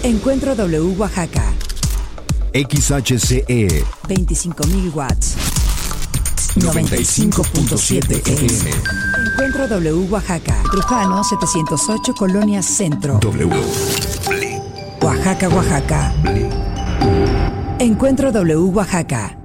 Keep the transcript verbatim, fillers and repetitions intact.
Encuentro W Oaxaca. X H C E veinticinco mil watts. noventa y cinco punto siete F M. Encuentro W Oaxaca. Trujano setecientos ocho, Colonia Centro. W. Oaxaca, Oaxaca. Encuentro W Oaxaca.